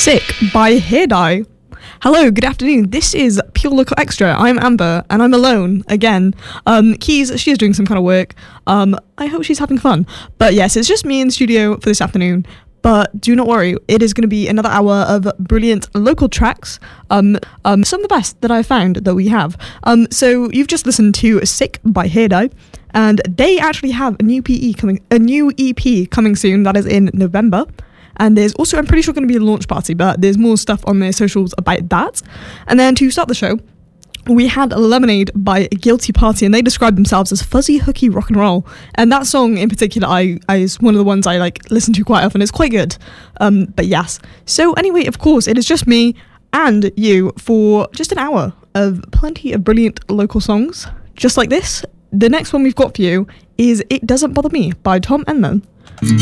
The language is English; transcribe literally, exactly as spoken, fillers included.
Sick by Hairdy. Hello, good afternoon. This is Pure Local Extra. I'm Amber, and I'm alone again. Um, Keys, she is doing some kind of work. Um, I hope she's having fun. But yes, it's just me in the studio for this afternoon. But do not worry, it is going to be another hour of brilliant local tracks. Um, um, some of the best that I've found that we have. Um, so you've just listened to Sick by Hairdy, and they actually have a new P E coming, a new E P coming soon. That is in November. And there's also, I'm pretty sure, going to be a launch party, but there's more stuff on their socials about that. And then to start the show, we had Lemonade by Guilty Party, and they described themselves as fuzzy, hooky rock and roll. And that song in particular, I, I is one of the ones I like listen to quite often. It's quite good. Um, but yes. So anyway, of course, it is just me and you for just an hour of plenty of brilliant local songs, just like this. The next one we've got for you is It Doesn't Bother Me by Tom Enman.